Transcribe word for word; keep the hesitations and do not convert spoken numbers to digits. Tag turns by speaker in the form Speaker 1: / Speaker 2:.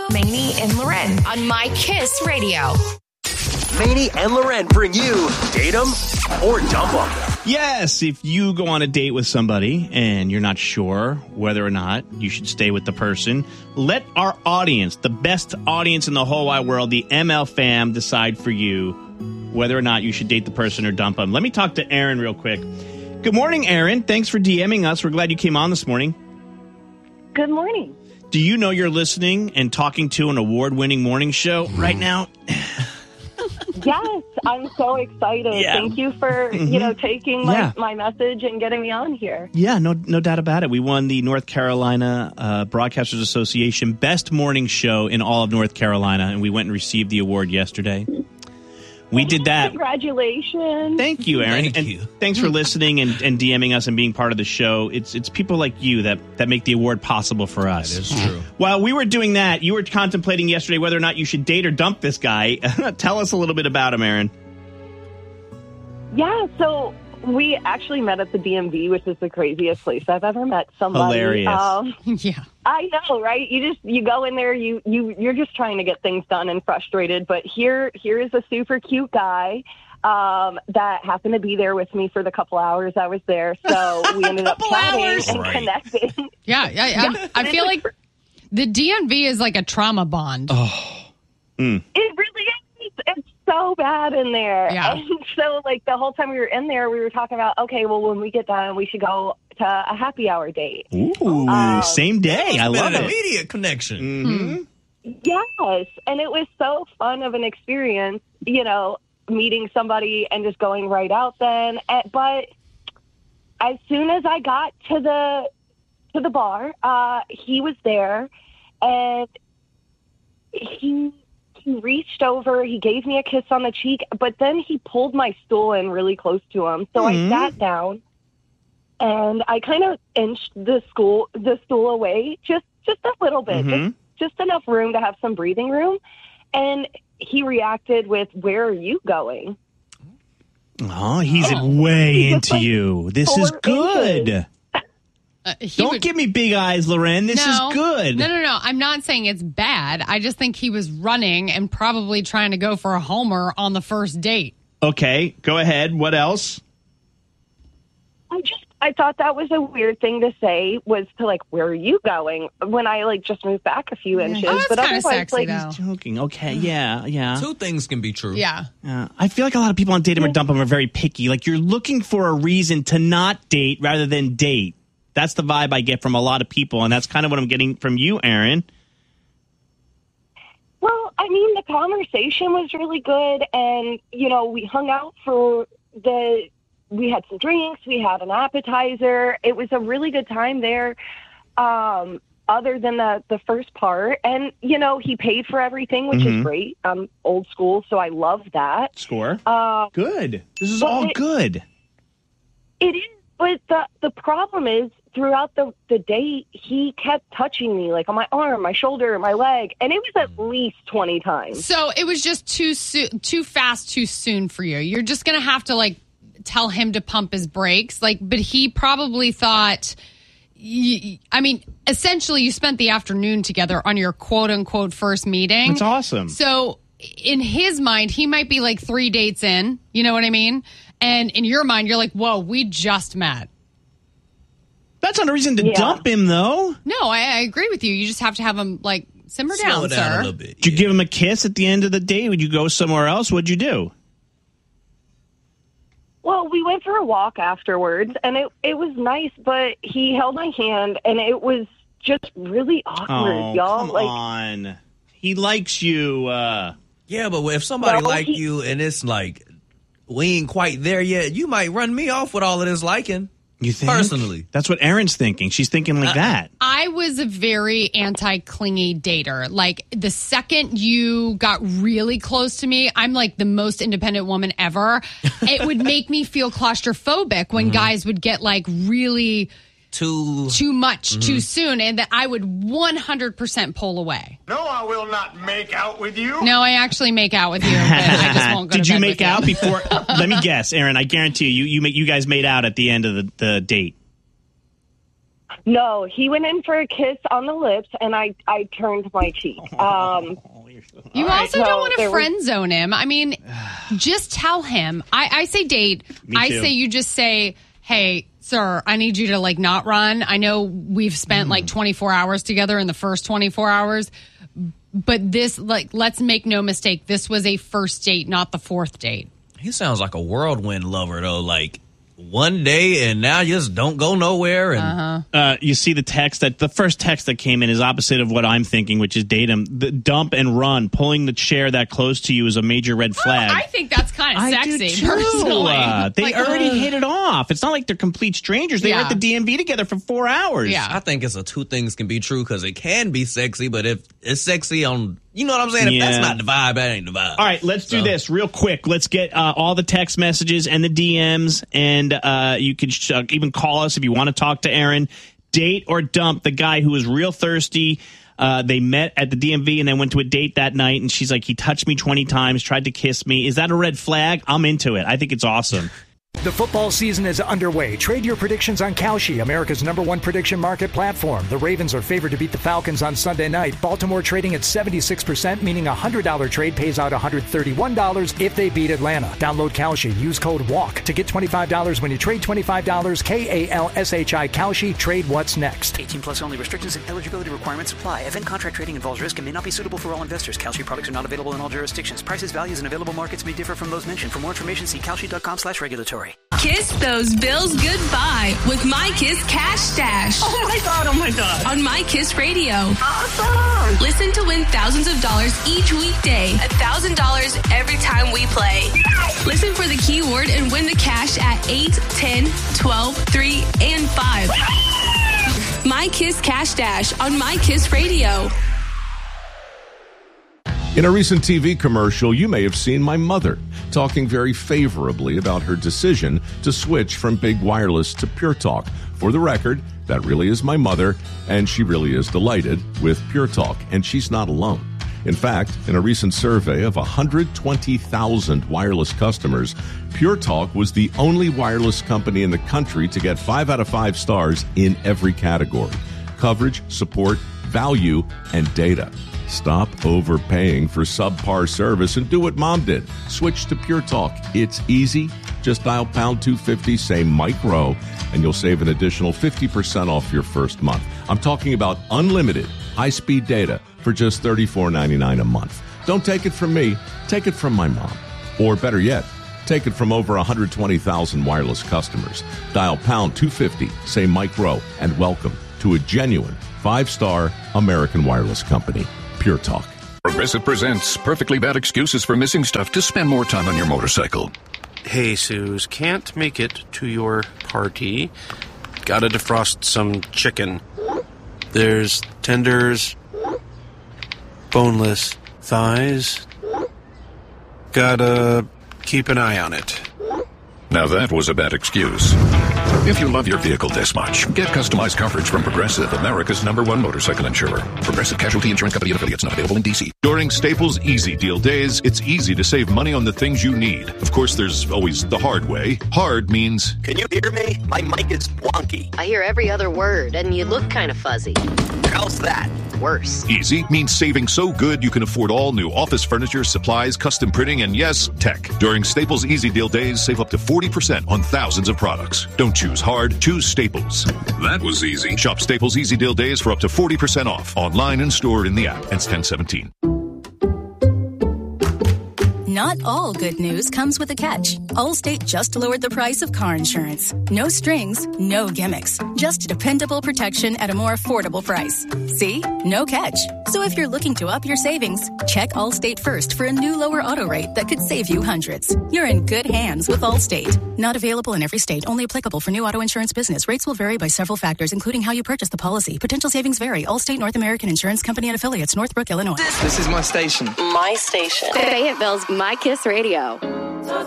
Speaker 1: Maney and Loren on My Kiss Radio.
Speaker 2: Maney and Loren bring you Date 'em or Dump 'em.
Speaker 3: Yes, if you go on a date with somebody and you're not sure whether or not you should stay with the person, let our audience, the best audience in the whole wide world, the M L fam, decide for you whether or not you should date the person or dump them. Let me talk to Aaron real quick. Good morning, Aaron. Thanks for DMing us. We're glad you came on this morning.
Speaker 4: Good morning.
Speaker 3: Do you know you're listening and talking to an award-winning morning show right now?
Speaker 4: Yes, I'm so excited.
Speaker 3: Yeah.
Speaker 4: Thank you for,
Speaker 3: Mm-hmm.
Speaker 4: you know, taking my,
Speaker 3: Yeah.
Speaker 4: my message and getting me on here.
Speaker 3: Yeah, no no doubt about it. We won the North Carolina uh, Broadcasters Association Best Morning Show in all of North Carolina, and we went and received the award yesterday. We did that.
Speaker 4: Congratulations.
Speaker 3: Thank you, Aaron.
Speaker 5: Thank
Speaker 3: and
Speaker 5: you.
Speaker 3: Thanks for listening and, and DMing us and being part of the show. It's it's people like you that, that make the award possible for us.
Speaker 5: That is true.
Speaker 3: While we were doing that, you were contemplating yesterday whether or not you should date or dump this guy. Tell us a little bit about him, Aaron.
Speaker 4: Yeah, so we actually met at the D M V, which is the craziest place I've ever met somebody.
Speaker 3: Hilarious.
Speaker 4: Um,
Speaker 6: Yeah.
Speaker 4: I know, right? You just you go in there, you you you're just trying to get things done and frustrated. But here here is a super cute guy um, that happened to be there with me for the couple hours I was there. So we ended up
Speaker 6: Couple
Speaker 4: chatting
Speaker 6: hours.
Speaker 4: and
Speaker 5: Right.
Speaker 4: connecting.
Speaker 6: Yeah, I, I, I feel like the D M V is like a trauma bond.
Speaker 4: It really is. It's so bad in there.
Speaker 6: Yeah.
Speaker 4: And so, like, the whole time we were in there, we were talking about, okay, well, when we get done, we should go to a happy hour date.
Speaker 3: Ooh,
Speaker 4: Um,
Speaker 3: same day. I
Speaker 5: Been
Speaker 3: love
Speaker 5: an
Speaker 3: it.
Speaker 5: immediate connection.
Speaker 3: Mm-hmm.
Speaker 4: Yes. And it was so fun of an experience, you know, meeting somebody and just going right out then. And, but as soon as I got to the to the bar, uh, he was there, and he he reached over, he gave me a kiss on the cheek, but then he pulled my stool in really close to him. So I sat down, and I kind of inched the stool the stool away just just a little bit,
Speaker 3: Mhm.
Speaker 4: just, just enough room to have some breathing room. And he reacted with, "Where are you going?"
Speaker 3: Oh, he's way into
Speaker 4: like
Speaker 3: you. This is
Speaker 4: four
Speaker 3: good.
Speaker 4: inches.
Speaker 6: Uh, he
Speaker 3: Don't
Speaker 6: would-
Speaker 3: give me big eyes, Loren. This
Speaker 6: no,
Speaker 3: is good.
Speaker 6: No, no, no. I'm not saying it's bad. I just think he was running and probably trying to go for a homer on the first date.
Speaker 3: Okay, go ahead. What else?
Speaker 4: I just I thought that was a weird thing to say, was to like, "Where are you going?" when I like just moved back a few inches.
Speaker 6: Oh, that's
Speaker 4: but
Speaker 6: kinda
Speaker 4: otherwise,
Speaker 6: sexy,
Speaker 4: like,
Speaker 6: though.
Speaker 3: Joking. Okay, yeah, yeah.
Speaker 5: Two things can be true.
Speaker 6: Yeah.
Speaker 3: Uh, I feel like a lot of people on Date 'em or Dump 'em are very picky. Like, you're looking for a reason to not date rather than date. That's the vibe I get from a lot of people, and that's kind of what I'm getting from you, Aaron.
Speaker 4: Well, I mean, the conversation was really good, and you know, we hung out for the. We had some drinks. We had an appetizer. It was a really good time there. Um, other than the the first part, and you know, he paid for everything, which
Speaker 3: Mhm.
Speaker 4: is great. I'm old school, so I love that.
Speaker 3: Score.
Speaker 4: Uh,
Speaker 3: Good. This is
Speaker 4: but
Speaker 3: all
Speaker 4: it-
Speaker 3: good.
Speaker 4: It is, but the the problem is throughout the the date, he kept touching me, like on my arm, my shoulder, my leg, and it was at least twenty times.
Speaker 6: So it was just too soon, too fast, too soon for you. You're just gonna have to like tell him to pump his brakes. Like, but he probably thought. y- I mean, essentially, you spent the afternoon together on your quote unquote first meeting.
Speaker 3: It's awesome.
Speaker 6: So in his mind, he might be like three dates in. You know what I mean? And in your mind, you're like, "Whoa, we just met."
Speaker 3: That's not a reason to
Speaker 4: Yeah.
Speaker 3: dump him, though.
Speaker 6: No, I, I agree with you. You just have to have him like simmer
Speaker 5: Slow
Speaker 6: down,
Speaker 5: it down
Speaker 6: sir.
Speaker 5: a little bit.
Speaker 3: Did you
Speaker 5: yeah.
Speaker 3: give him a kiss at the end of the date? Would you go somewhere else? What'd you do?
Speaker 4: Well, we went for a walk afterwards, and it it was nice, but he held my hand, and it was just really awkward,
Speaker 3: Oh,
Speaker 4: y'all.
Speaker 3: come
Speaker 4: Like,
Speaker 3: on. He likes you. Uh,
Speaker 5: Yeah, but if somebody
Speaker 4: Well,
Speaker 5: like
Speaker 4: he-
Speaker 5: you and it's like we ain't quite there yet, you might run me off with all of this liking.
Speaker 3: you think?
Speaker 5: Personally.
Speaker 3: That's what Erin's thinking. She's thinking like that.
Speaker 6: I was a very anti-clingy dater. Like, the second you got really close to me, I'm like the most independent woman ever. It would make me feel claustrophobic when guys would get like really
Speaker 5: Too
Speaker 6: too much too soon, and that I would one hundred percent pull away.
Speaker 7: No, I will not make out with you.
Speaker 6: No, I actually make out with you, but I just won't go
Speaker 3: Did
Speaker 6: to
Speaker 3: you
Speaker 6: bed
Speaker 3: make
Speaker 6: with
Speaker 3: out
Speaker 6: you.
Speaker 3: before? Let me guess, Erin. I guarantee you, you you, make, you guys made out at the end of the, the date.
Speaker 4: No, he went in for a kiss on the lips, and I, I turned my cheek. Um,
Speaker 6: you
Speaker 4: right,
Speaker 6: also
Speaker 4: no,
Speaker 6: don't want to
Speaker 4: there
Speaker 6: friend
Speaker 4: was-
Speaker 6: zone him. I mean, just tell him. I, I say date.
Speaker 3: Me
Speaker 6: I
Speaker 3: too.
Speaker 6: say you just say, hey, sir, I need you to like not run. I know we've spent
Speaker 3: Mm.
Speaker 6: like twenty-four hours together in the first twenty-four hours, but this, like, let's make no mistake. This was a first date, not the fourth date.
Speaker 5: He sounds like a whirlwind lover, though. Like, one day and now you just don't go nowhere. And
Speaker 6: Uh-huh.
Speaker 3: Uh, you see the text that the first text that came in is opposite of what I'm thinking, which is date him. The dump and run. Pulling the chair that close to you is a major red flag.
Speaker 6: I think that's kind of
Speaker 3: I
Speaker 6: sexy,
Speaker 3: do too.
Speaker 6: personally.
Speaker 3: Uh, they
Speaker 6: Like,
Speaker 3: already
Speaker 6: ugh.
Speaker 3: hit it off. It's not like they're complete strangers. They were
Speaker 6: Yeah.
Speaker 3: at the D M V together for four hours.
Speaker 6: Yeah.
Speaker 5: I think it's a two things can be true because it can be sexy, but if it's sexy on, you know what I'm saying? If
Speaker 3: Yeah.
Speaker 5: that's not the vibe, that ain't the vibe.
Speaker 3: All right, let's do
Speaker 5: So-
Speaker 3: this real quick. Let's get uh, all the text messages and the D Ms, and uh, you can sh- uh, even call us if you want to talk to Aaron. Date or dump the guy who was real thirsty. Uh, they met at the D M V and then went to a date that night, and she's like, he touched me twenty times, tried to kiss me. Is that a red flag? I'm into it. I think it's awesome.
Speaker 8: The football season is underway. Trade your predictions on Kalshi, America's number one prediction market platform. The Ravens are favored to beat the Falcons on Sunday night. Baltimore trading at seventy-six percent, meaning a one hundred dollars trade pays out one hundred thirty-one dollars if they beat Atlanta. Download Kalshi. Use code WALK to get twenty-five dollars when you trade twenty-five dollars. K A L S H I Kalshi. Trade what's next.
Speaker 9: eighteen plus only. Restrictions and eligibility requirements apply. Event contract trading involves risk and may not be suitable for all investors. Kalshi products are not available in all jurisdictions. Prices, values, and available markets may differ from those mentioned. For more information, see kalshi.com slash regulatory.
Speaker 10: Kiss those bills goodbye with My Kiss Cash Stash.
Speaker 11: Oh my God, oh my God.
Speaker 10: On My Kiss Radio.
Speaker 11: Awesome.
Speaker 10: Listen to win thousands of dollars each weekday. one thousand dollars every time we play. Listen for the keyword and win the cash at eight, ten, twelve, three, and five. My Kiss Cash Dash on My Kiss Radio.
Speaker 12: In a recent T V commercial, you may have seen my mother talking very favorably about her decision to switch from big wireless to Pure Talk. For the record, that really is my mother, and she really is delighted with Pure Talk, and she's not alone. In fact, in a recent survey of one hundred twenty thousand wireless customers, Pure Talk was the only wireless company in the country to get five out of five stars in every category: coverage, support, value, and data. Stop overpaying for subpar service and do what Mom did. Switch to Pure Talk. It's easy. Just dial pound two fifty, say Mike Rowe, and you'll save an additional fifty percent off your first month. I'm talking about unlimited high-speed data for just thirty-four ninety-nine a month. Don't take it from me. Take it from my mom. Or better yet, take it from over one hundred twenty thousand wireless customers. Dial pound two fifty, say Mike Rowe, and welcome to a genuine five-star American wireless company. Pure Talk.
Speaker 13: Progressive presents perfectly bad excuses for missing stuff to spend more time on your motorcycle.
Speaker 14: Hey, Suze, can't make it to your party. Gotta defrost some chicken. There's tenders, boneless thighs. Gotta keep an eye on it.
Speaker 13: Now that was a bad excuse. If you love your vehicle this much, get customized coverage from Progressive, America's number one motorcycle insurer. Progressive Casualty Insurance Company and affiliates, not available in D C.
Speaker 15: During Staples Easy Deal Days, it's easy to save money on the things you need. Of course, there's always the hard way. Hard means...
Speaker 2: Can you hear me? My mic is wonky.
Speaker 16: I hear every other word, and you look kind of fuzzy.
Speaker 2: How's that?
Speaker 16: Worse.
Speaker 15: Easy means saving so good you can afford all new office furniture, supplies, custom printing, and yes, tech. During Staples Easy Deal Days, save up to forty percent on thousands of products. Don't choose hard, choose Staples.
Speaker 13: That was easy.
Speaker 15: Shop Staples Easy Deal Days for up to forty percent off. Online and store in the app. Ends ten seventeen.
Speaker 17: Not all good news comes with a catch. Allstate just lowered the price of car insurance. No strings, no gimmicks. Just dependable protection at a more affordable price. See? No catch. So if you're looking to up your savings, check Allstate first for a new lower auto rate that could save you hundreds. You're in good hands with Allstate. Not available in every state. Only applicable for new auto insurance business. Rates will vary by several factors, including how you purchase the policy. Potential savings vary. Allstate North American Insurance Company and affiliates. Northbrook, Illinois.
Speaker 18: This is my station.
Speaker 16: My station. Fayetteville's My Kiss Radio.